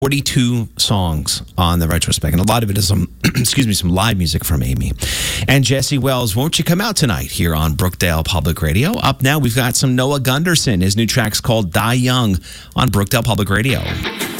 42 songs on the retrospect, and a lot of it is some, excuse me, some live music from Amy. And Jesse Wells, won't you come out tonight here on Brookdale Public Radio? Up now, we've got some Noah Gunderson. His new track's called Die Young on Brookdale Public Radio.